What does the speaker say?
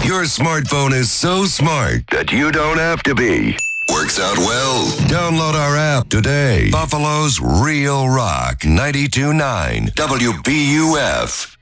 Your smartphone is so smart that you don't have to be. Works out well. Download our app today. Buffalo's Real Rock 92.9 WBUF.